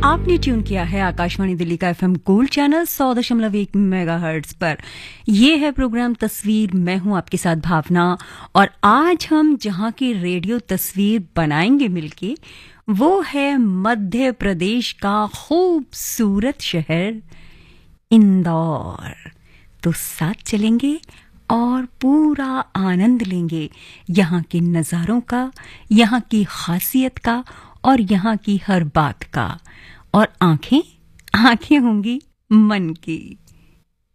आपने ट्यून किया है आकाशवाणी दिल्ली का एफएम गोल्ड चैनल 100.1 मेगाहर्ट्ज पर। यह है प्रोग्राम तस्वीर। मैं हूं आपके साथ भावना, और आज हम जहां की रेडियो तस्वीर बनाएंगे मिलके, वो है मध्य प्रदेश का खूबसूरत शहर इंदौर। तो साथ चलेंगे और पूरा आनंद लेंगे यहाँ के नज़ारों का, यहाँ की खासियत का और यहाँ की हर बात का। और आंखें होंगी मन की।